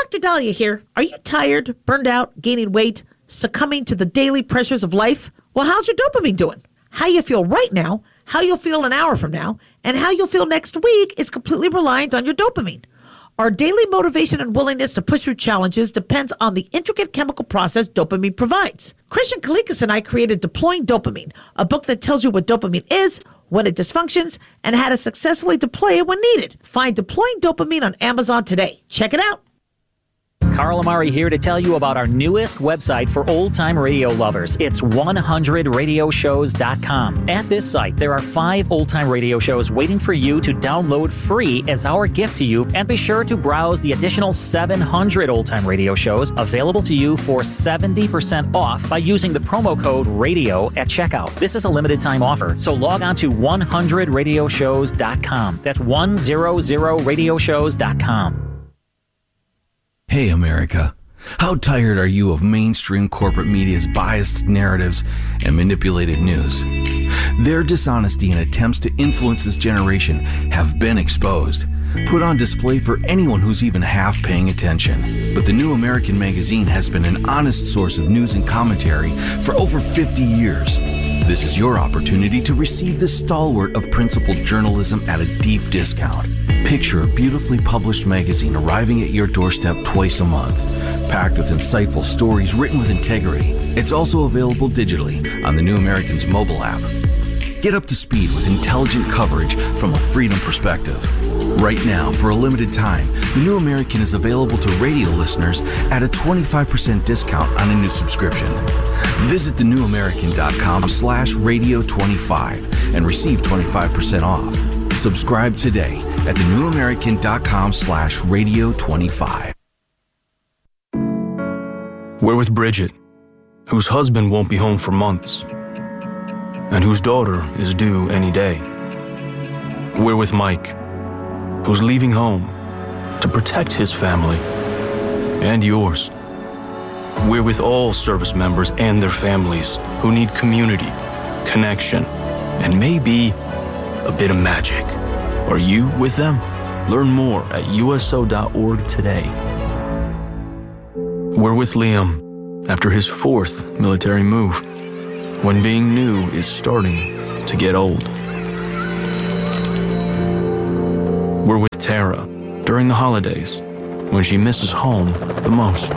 Dr. Dahlia here. Are you tired, burned out, gaining weight, succumbing to the daily pressures of life? Well, how's your dopamine doing? How you feel right now, how you'll feel an hour from now, and how you'll feel next week is completely reliant on your dopamine. Our daily motivation and willingness to push through challenges depends on the intricate chemical process dopamine provides. Christian Kalikas and I created Deploying Dopamine, a book that tells you what dopamine is, when it dysfunctions, and how to successfully deploy it when needed. Find Deploying Dopamine on Amazon today. Check it out. Carl Amari here to tell you about our newest website for old-time radio lovers. It's 100radioshows.com. At this site, there are 5 old-time radio shows waiting for you to download free as our gift to you, and be sure to browse the additional 700 old-time radio shows available to you for 70% off by using the promo code RADIO at checkout. This is a limited-time offer, so log on to 100radioshows.com. That's 100radioshows.com. Hey, America. How tired are you of mainstream corporate media's biased narratives and manipulated news? Their dishonesty and attempts to influence this generation have been exposed, put on display for anyone who's even half paying attention. But the New American Magazine has been an honest source of news and commentary for over 50 years. This is your opportunity to receive the stalwart of principled journalism at a deep discount. Picture a beautifully published magazine arriving at your doorstep twice a month, packed with insightful stories written with integrity. It's also available digitally on the New American's mobile app. Get up to speed with intelligent coverage from a freedom perspective. Right now, for a limited time, the New American is available to radio listeners at a 25% discount on a new subscription. Visit thenewamerican.com/radio25 and receive 25% off. Subscribe today at thenewamerican.com/radio25. We're with Bridget, whose husband won't be home for months, and whose daughter is due any day. We're with Mike, who's leaving home to protect his family and yours. We're with all service members and their families who need community, connection, and maybe a bit of magic. Are you with them? Learn more at uso.org today. We're with Liam after his 4th military move, when being new is starting to get old. We're with Tara during the holidays, when she misses home the most.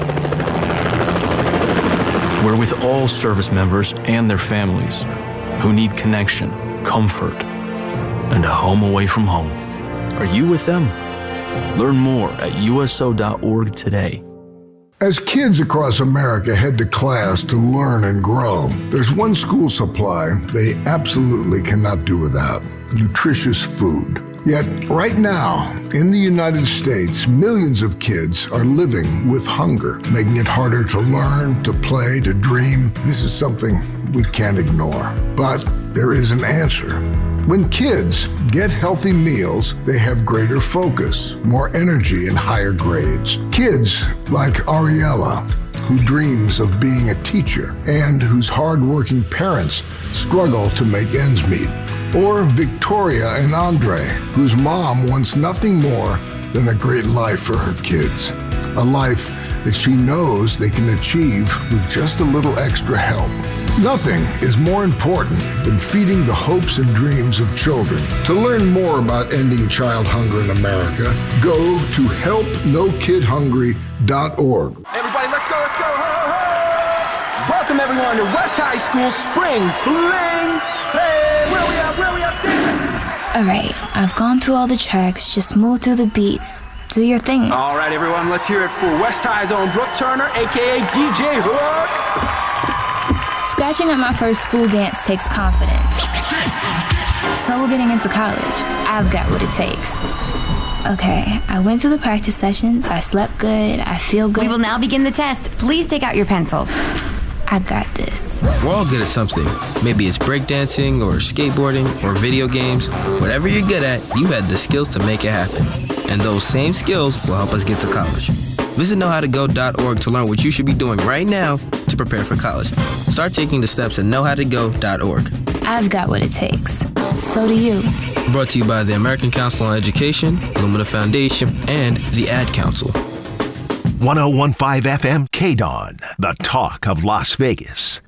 We're with all service members and their families who need connection, comfort, and a home away from home. Are you with them? Learn more at uso.org today. As kids across America head to class to learn and grow, there's one school supply they absolutely cannot do without: nutritious food. Yet, right now, in the United States, millions of kids are living with hunger, making it harder to learn, to play, to dream. This is something we can't ignore. But there is an answer. When kids get healthy meals, they have greater focus, more energy, and higher grades. Kids like Ariella, who dreams of being a teacher and whose hardworking parents struggle to make ends meet. Or Victoria and Andre, whose mom wants nothing more than a great life for her kids. A life that she knows they can achieve with just a little extra help. Nothing is more important than feeding the hopes and dreams of children. To learn more about ending child hunger in America, go to helpnokidhungry.org. Everybody, let's go, let's go. Ho, ho, ho. Welcome everyone to West High School Spring Fling. Hey, where we at, Stephen? Alright, I've gone through all the tracks, just move through the beats. Do your thing. All right, everyone, let's hear it for West High's own Brooke Turner, a.k.a. DJ Hook. Scratching at my first school dance takes confidence. So we're getting into college. I've got what it takes. Okay, I went through the practice sessions, I slept good, I feel good. We will now begin the test. Please take out your pencils. I got this. We're all good at something. Maybe it's breakdancing or skateboarding or video games. Whatever you're good at, you had the skills to make it happen. And those same skills will help us get to college. Visit knowhowtogo.org to learn what you should be doing right now to prepare for college. Start taking the steps at knowhowtogo.org. I've got what it takes. So do you. Brought to you by the American Council on Education, Lumina Foundation, and the Ad Council. 1015 FM KDON, the talk of Las Vegas.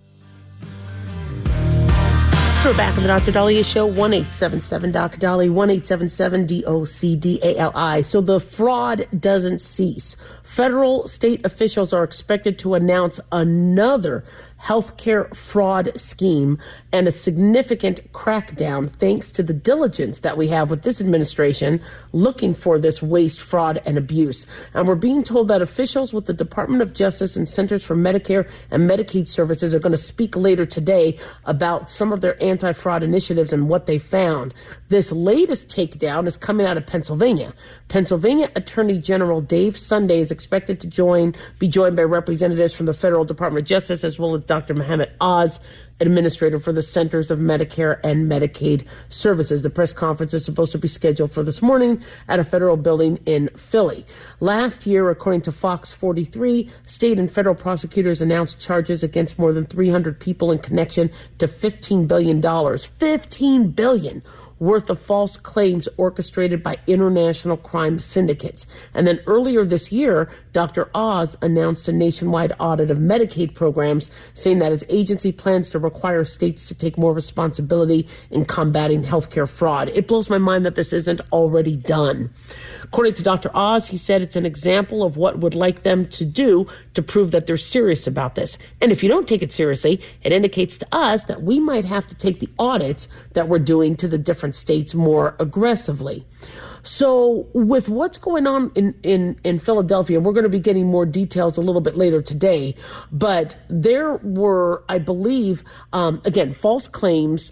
We're back on the Dr. Daliah Show, 1-877-Dr. Dali, 1-877-DOCDALI. So the fraud doesn't cease. Federal, state officials are expected to announce another healthcare fraud scheme and a significant crackdown thanks to the diligence that we have with this administration looking for this waste, fraud, and abuse. And we're being told that officials with the Department of Justice and Centers for Medicare and Medicaid Services are going to speak later today about some of their anti-fraud initiatives and what they found. This latest takedown is coming out of Pennsylvania. Pennsylvania Attorney General Dave Sunday is expected to be joined by representatives from the Federal Department of Justice as well as Dr. Mohammed Oz, administrator for the Centers of Medicare and Medicaid Services. The press conference is supposed to be scheduled for this morning at a federal building in Philly. Last year, according to Fox 43, state and federal prosecutors announced charges against more than 300 people in connection to $15 billion. $15 billion worth of false claims orchestrated by international crime syndicates. And then earlier this year, Dr. Oz announced a nationwide audit of Medicaid programs, saying that his agency plans to require states to take more responsibility in combating healthcare fraud. It blows my mind that this isn't already done. According to Dr. Oz, he said it's an example of what would like them to do to prove that they're serious about this. And if you don't take it seriously, it indicates to us that we might have to take the audits that we're doing to the different states more aggressively. So with what's going on in Philadelphia, we're going to be getting more details a little bit later today, but there were, I believe, again, false claims,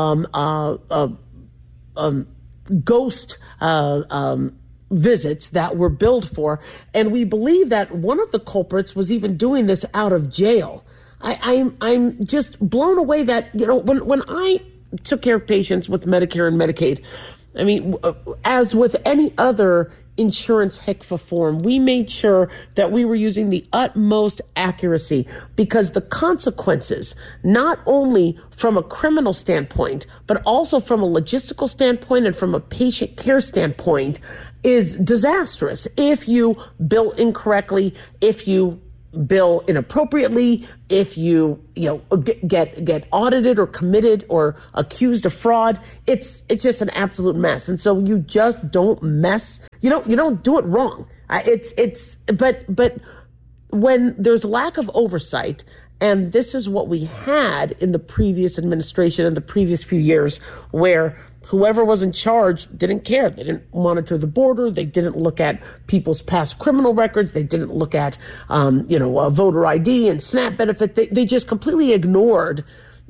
ghost visits that were billed for, and we believe that one of the culprits was even doing this out of jail. I'm just blown away that, when I took care of patients with Medicare and Medicaid, I mean, as with any other insurance HCFA form, we made sure that we were using the utmost accuracy, because the consequences, not only from a criminal standpoint, but also from a logistical standpoint and from a patient care standpoint, is disastrous. If you bill incorrectly, if you bill inappropriately, if you get audited or committed or accused of fraud, it's just an absolute mess. And so you just don't mess. You don't do it wrong. But when there's lack of oversight, and this is what we had in the previous administration in the previous few years, where whoever was in charge didn't care. They didn't monitor the border. They didn't look at people's past criminal records. They didn't look at, voter ID and SNAP benefit. They just completely ignored,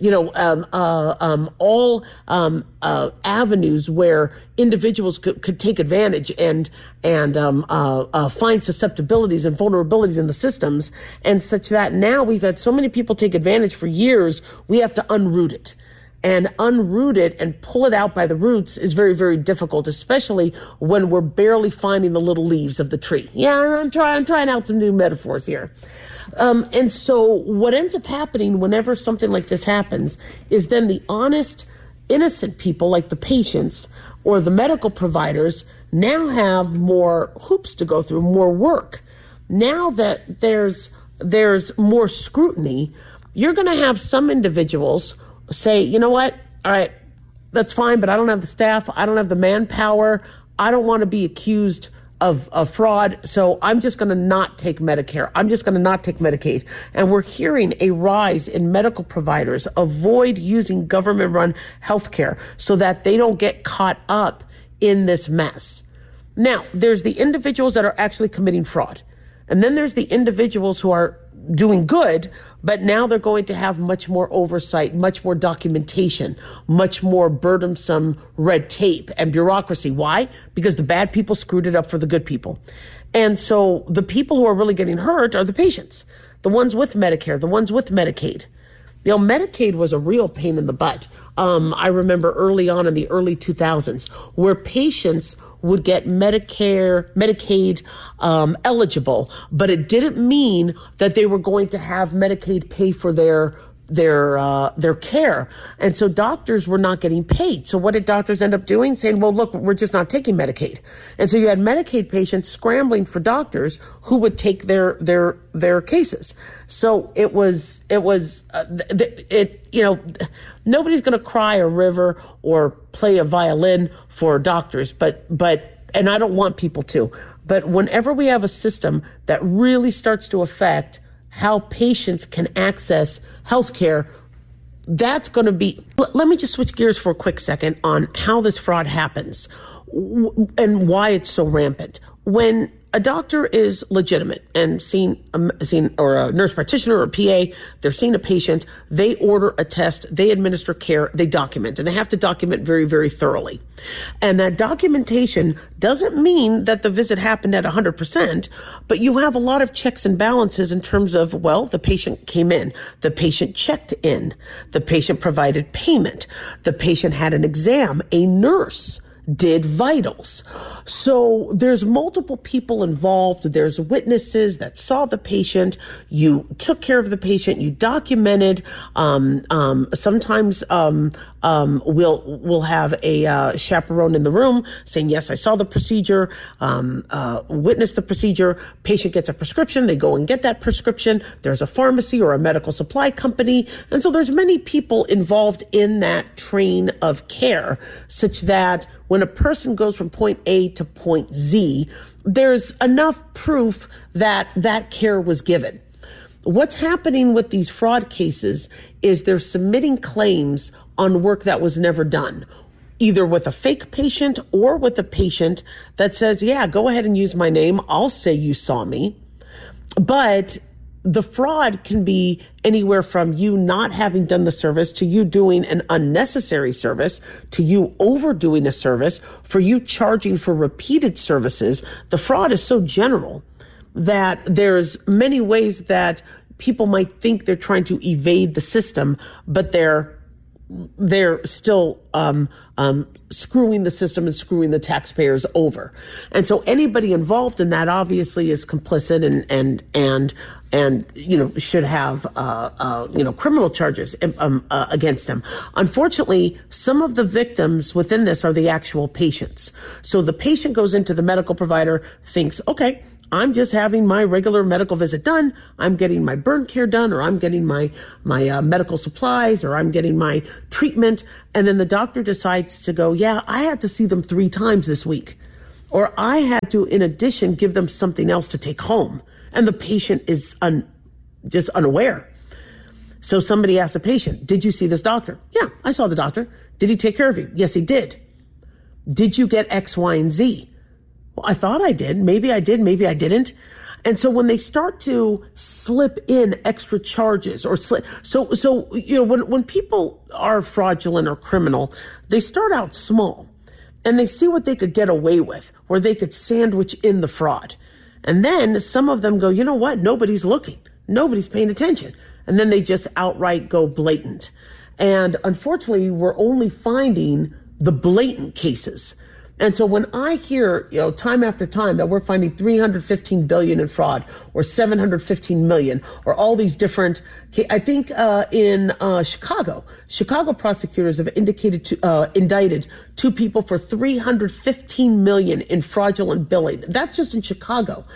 all avenues where individuals could take advantage and find susceptibilities and vulnerabilities in the systems, and such that now we've had so many people take advantage for years, we have to unroot it. And unroot it and pull it out by the roots is very, very difficult, especially when we're barely finding the little leaves of the tree. Yeah, I'm trying out some new metaphors here. And so what ends up happening whenever something like this happens is then the honest, innocent people like the patients or the medical providers now have more hoops to go through, more work. Now that there's more scrutiny, you're going to have some individuals say, you know what? All right, that's fine, but I don't have the staff. I don't have the manpower. I don't want to be accused of fraud. So I'm just going to not take Medicare. I'm just going to not take Medicaid. And we're hearing a rise in medical providers avoid using government-run healthcare so that they don't get caught up in this mess. Now, there's the individuals that are actually committing fraud. And then there's the individuals who are doing good, but now they're going to have much more oversight, much more documentation, much more burdensome red tape and bureaucracy. Why? Because the bad people screwed it up for the good people. And so the people who are really getting hurt are the patients, the ones with Medicare, the ones with Medicaid. Medicaid was a real pain in the butt. I remember early on in the early 2000s where patients would get Medicaid eligible, but it didn't mean that they were going to have Medicaid pay for their care. And so doctors were not getting paid. So what did doctors end up doing? Saying, well, look, we're just not taking Medicaid. And so you had Medicaid patients scrambling for doctors who would take their cases. So nobody's going to cry a river or play a violin for doctors, but and I don't want people to, but whenever we have a system that really starts to affect how patients can access healthcare, that's going to be... Let me just switch gears for a quick second on how this fraud happens and why it's so rampant. When a doctor is legitimate and or a nurse practitioner or a PA, they're seeing a patient, they order a test, they administer care, they document, and they have to document very, very thoroughly. And that documentation doesn't mean that the visit happened at 100%, but you have a lot of checks and balances in terms of, well, the patient came in, the patient checked in, the patient provided payment, the patient had an exam, a nurse did vitals. So there's multiple people involved. There's witnesses that saw the patient. You took care of the patient. You documented. Sometimes we'll have a chaperone in the room saying, yes, I saw the procedure, witnessed the procedure. Patient gets a prescription. They go and get that prescription. There's a pharmacy or a medical supply company. And so there's many people involved in that train of care, such that when a person goes from point A to point Z, there's enough proof that that care was given. What's happening with these fraud cases is they're submitting claims on work that was never done, either with a fake patient or with a patient that says, yeah, go ahead and use my name. I'll say you saw me. But the fraud can be anywhere from you not having done the service to you doing an unnecessary service to you overdoing a service, for you charging for repeated services. The fraud is so general that there's many ways that people might think they're trying to evade the system, but they're still screwing the system and screwing the taxpayers over. And so anybody involved in that obviously is complicit and should have criminal charges against them. Unfortunately, some of the victims within this are the actual patients. So the patient goes into the medical provider, thinks, okay, I'm just having my regular medical visit done. I'm getting my burn care done, or I'm getting my medical supplies, or I'm getting my treatment. And then the doctor decides to go, yeah, I had to see them 3 times this week, or I had to, in addition, give them something else to take home. And the patient is just unaware. So somebody asked the patient, did you see this doctor? Yeah, I saw the doctor. Did he take care of you? Yes, he did. Did you get X, Y, and Z? Well, I thought I did. Maybe I did. Maybe I didn't. And so when they start to slip in extra charges or when people are fraudulent or criminal, they start out small and they see what they could get away with, where they could sandwich in the fraud. And then some of them go, you know what? Nobody's looking. Nobody's paying attention. And then they just outright go blatant. And unfortunately, we're only finding the blatant cases. And so when I hear, time after time that we're finding $315 billion in fraud, or $715 million, or all these different, I think in Chicago prosecutors have indicted 2 people for $315 million in fraudulent billing. That's just in Chicago,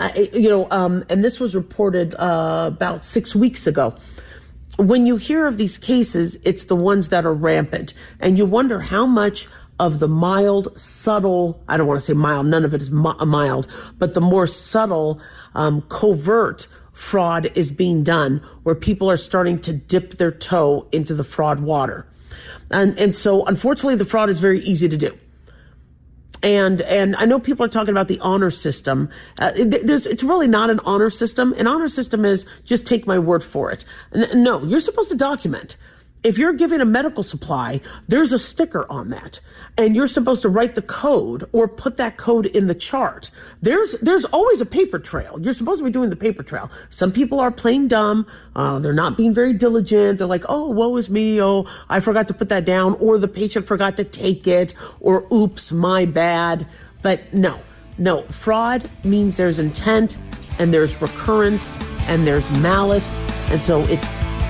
and this was reported about 6 weeks ago. When you hear of these cases, it's the ones that are rampant, and you wonder how much of the mild, subtle, I don't want to say mild, none of it is mild, but the more subtle, covert fraud is being done, where people are starting to dip their toe into the fraud water. And so unfortunately the fraud is very easy to do. And I know people are talking about the honor system. It's really not an honor system. An honor system is just take my word for it. No, you're supposed to document. If you're giving a medical supply, there's a sticker on that, and you're supposed to write the code or put that code in the chart. There's always a paper trail. You're supposed to be doing the paper trail. Some people are plain dumb. They're not being very diligent. They're like, oh, woe is me. Oh, I forgot to put that down, or the patient forgot to take it, or oops, my bad. But no, fraud means there's intent, and there's recurrence, and there's malice. And so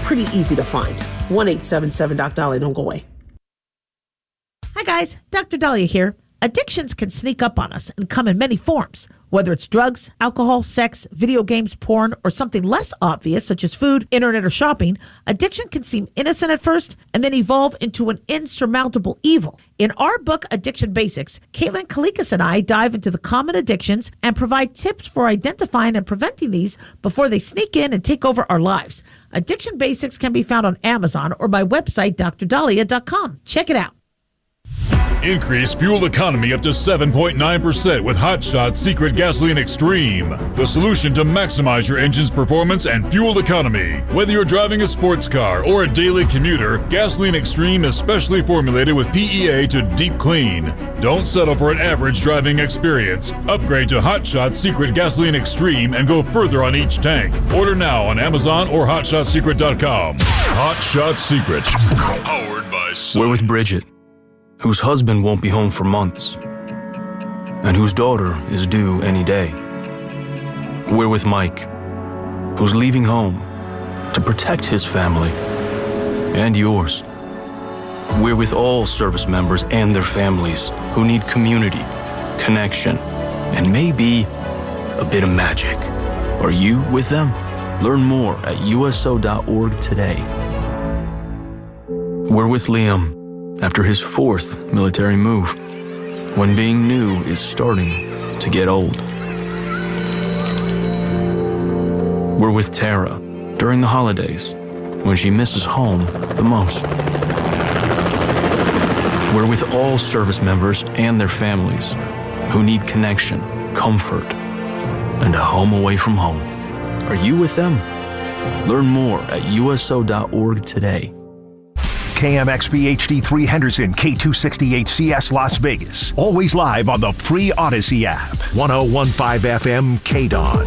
pretty easy to find. 1-877-DOC-DALIA. Don't go away. Hi guys, Dr. Dahlia here. Addictions can sneak up on us and come in many forms. Whether it's drugs, alcohol, sex, video games, porn, or something less obvious such as food, internet, or shopping, addiction can seem innocent at first and then evolve into an insurmountable evil. In our book, Addiction Basics, Caitlin Kalikas and I dive into the common addictions and provide tips for identifying and preventing these before they sneak in and take over our lives. Addiction Basics can be found on Amazon or my website, drdahlia.com. Check it out. Increase fuel economy up to 7.9% with Hot Shot Secret Gasoline Extreme, the solution to maximize your engine's performance and fuel economy. Whether you're driving a sports car or a daily commuter, Gasoline Extreme is specially formulated with PEA to deep clean. Don't settle for an average driving experience. Upgrade to Hot Shot Secret Gasoline Extreme and go further on each tank. Order now on Amazon or HotShotSecret.com. Hot Shot Secret, powered by Sun. We're with Bridget, whose husband won't be home for months, and whose daughter is due any day. We're with Mike, who's leaving home to protect his family and yours. We're with all service members and their families who need community, connection, and maybe a bit of magic. Are you with them? Learn more at USO.org today. We're with Liam, after his 4th military move, when being new is starting to get old. We're with Tara during the holidays, when she misses home the most. We're with all service members and their families who need connection, comfort, and a home away from home. Are you with them? Learn more at USO.org today. KMXP HD3 Henderson, K268CS Las Vegas. Always live on the free Odyssey app. 1015 FM KDON.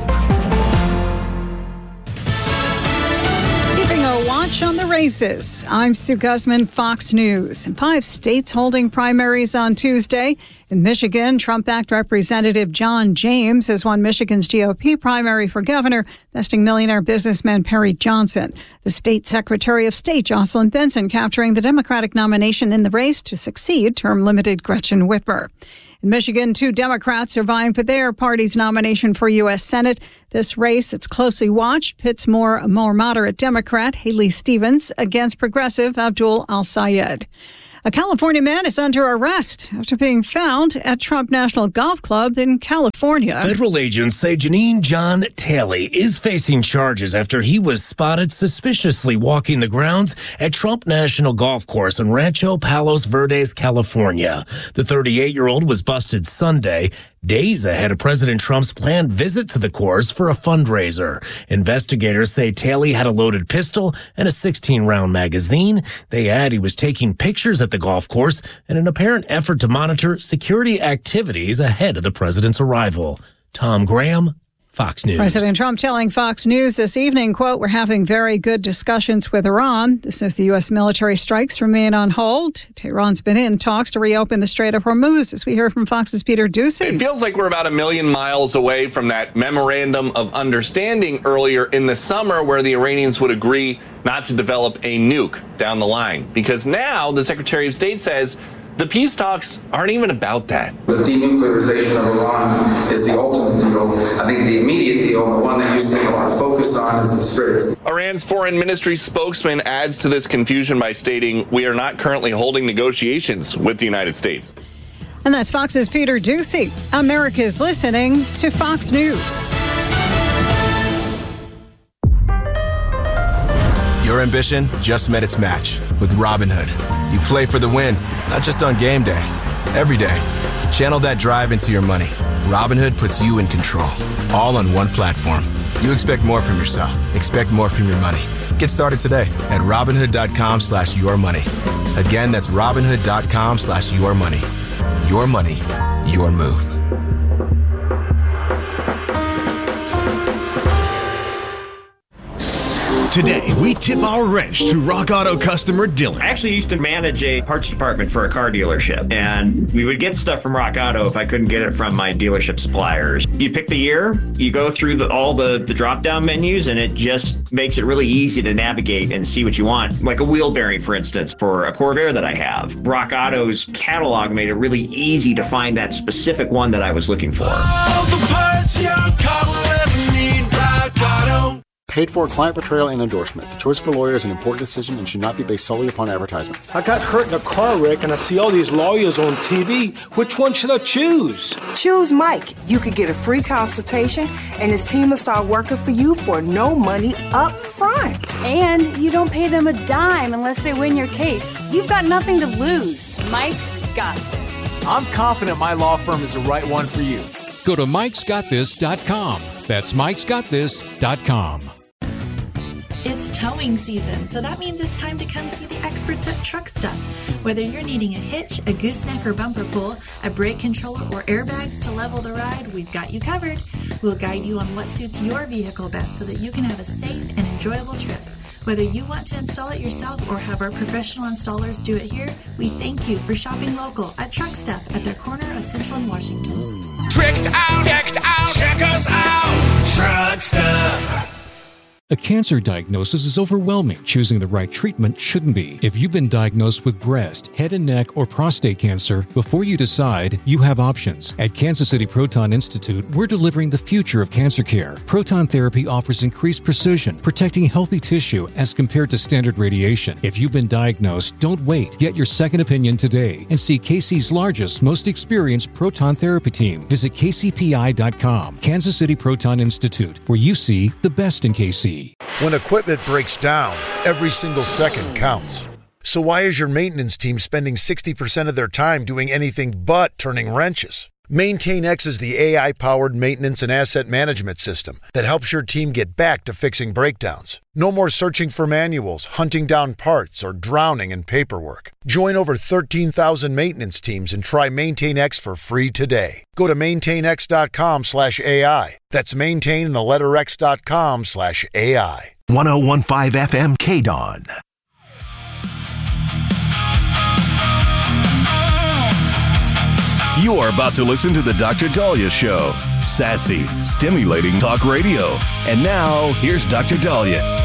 Keeping a watch on the races. I'm Sue Guzman, Fox News. 5 states holding primaries on Tuesday. In Michigan, Trump-backed Representative John James has won Michigan's GOP primary for governor, besting millionaire businessman Perry Johnson. The state Secretary of State, Jocelyn Benson, capturing the Democratic nomination in the race to succeed term-limited Gretchen Whitmer. In Michigan, 2 Democrats are vying for their party's nomination for U.S. Senate. This race, it's closely watched, pits a more moderate Democrat, Haley Stevens, against progressive Abdul Al-Sayed. A California man is under arrest after being found at Trump National Golf Club in California. Federal agents say Janine John Talley is facing charges after he was spotted suspiciously walking the grounds at Trump National Golf Course in Rancho Palos Verdes, California. The 38-year-old was busted Sunday, days ahead of President Trump's planned visit to the course for a fundraiser. Investigators say Talley had a loaded pistol and a 16-round magazine. They add he was taking pictures at the golf course in an apparent effort to monitor security activities ahead of the president's arrival. Tom Graham, Fox News. President Trump telling Fox News this evening, quote, "We're having very good discussions with Iran." This as the U.S. military strikes remain on hold. Tehran's been in talks to reopen the Strait of Hormuz, as we hear from Fox's Peter Doocy. It feels like we're about 1 million miles away from that memorandum of understanding earlier in the summer where the Iranians would agree not to develop a nuke down the line. Because now the Secretary of State says the peace talks aren't even about that. The denuclearization of Iran is the ultimate deal. I think the immediate deal, the one that you see a lot of focus on, is the Straits. Iran's foreign ministry spokesman adds to this confusion by stating, "We are not currently holding negotiations with the United States." And that's Fox's Peter Doocy. America's listening to Fox News. Your ambition just met its match with Robinhood. You play for the win, not just on game day, every day. Channel that drive into your money. Robinhood puts you in control, all on one platform. You expect more from yourself. Expect more from your money. Get started today at Robinhood.com/yourmoney. Again, that's Robinhood.com/yourmoney. Your money, your move. Today, we tip our wrench to Rock Auto customer Dylan. I actually used to manage a parts department for a car dealership, and we would get stuff from Rock Auto if I couldn't get it from my dealership suppliers. You pick the year, you go through all the drop-down menus, and it just makes it really easy to navigate and see what you want. Like a wheel bearing, for instance, for a Corvair that I have. Rock Auto's catalog made it really easy to find that specific one that I was looking for. All the parts your car will ever need, Rock Auto. Paid for client portrayal and endorsement. The choice of a lawyer is an important decision and should not be based solely upon advertisements. I got hurt in a car wreck and I see all these lawyers on TV. Which one should I choose? Choose Mike. You could get a free consultation and his team will start working for you for no money up front. And you don't pay them a dime unless they win your case. You've got nothing to lose. Mike's got this. I'm confident my law firm is the right one for you. Go to mikesgotthis.com. That's mikesgotthis.com. It's towing season, so that means it's time to come see the experts at Truck Stuff. Whether you're needing a hitch, a gooseneck or bumper pull, a brake controller, or airbags to level the ride, we've got you covered. We'll guide you on what suits your vehicle best so that you can have a safe and enjoyable trip. Whether you want to install it yourself or have our professional installers do it here, we thank you for shopping local at Truck Stuff at their corner of Central and Washington. Tricked out, decked out, check us out, Truck Stuff. A cancer diagnosis is overwhelming. Choosing the right treatment shouldn't be. If you've been diagnosed with breast, head and neck, or prostate cancer, before you decide, you have options. At Kansas City Proton Institute, we're delivering the future of cancer care. Proton therapy offers increased precision, protecting healthy tissue as compared to standard radiation. If you've been diagnosed, don't wait. Get your second opinion today and see KC's largest, most experienced proton therapy team. Visit kcpi.com. Kansas City Proton Institute, where you see the best in KC. When equipment breaks down, every single second counts. So why is your maintenance team spending 60% of their time doing anything but turning wrenches? MaintainX is the AI-powered maintenance and asset management system that helps your team get back to fixing breakdowns. No more searching for manuals, hunting down parts, or drowning in paperwork. Join over 13,000 maintenance teams and try MaintainX for free today. Go to maintainx.com/AI. That's maintain and the letter x.com/AI. 1015 FM KDON. You are about to listen to the Dr. Dahlia Show. Sassy, stimulating talk radio. And now, here's Dr. Dahlia.